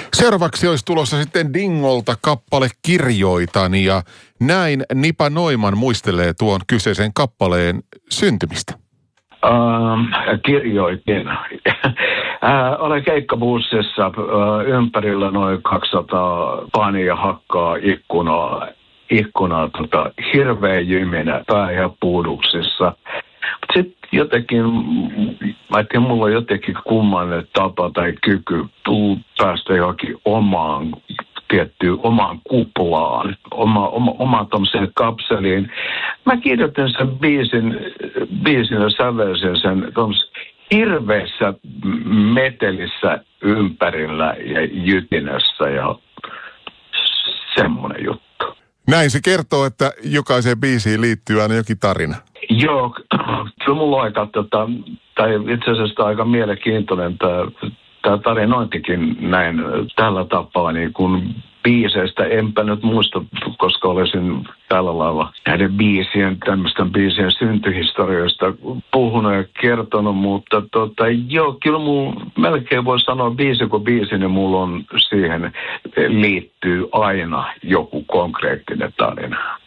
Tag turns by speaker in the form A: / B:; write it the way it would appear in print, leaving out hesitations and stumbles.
A: Seuraavaksi olisi tulossa sitten Dingolta kappale Kirjoitan ja näin Nipa Noiman muistelee tuon kyseisen kappaleen syntymistä.
B: Kirjoitin. Olen keikkabussissa, ympärillä noin 200 pania hakkaa ikkunaa hirveä jyminä pää- ja puuduksissa. Sitten jotenkin, mä tiedän, mulla on jotenkin kummainen tapa tai kyky päästä johonkin omaan kuplaan, omaan tommoseen kapseliin. Mä kirjoitin sen biisin ja sävelsin sen hirveässä metelissä ympärillä ja jytinässä ja semmoinen juttu.
A: Näin se kertoo, että jokaiseen biisiin liittyy aina jokin tarina.
B: Joo, kyllä mulla on aika, tai itse asiassa aika mielenkiintoinen tämä tarinointikin näin tällä tapaa, niin kun biiseistä enpä nyt muista, koska olisin tällä lailla näiden tämmöisten biisien syntyhistorioista puhunut ja kertonut, mutta joo, kyllä mulla melkein voi sanoa biisi kuin biisi, niin mulla on siihen liittyy aina joku konkreettinen tarina.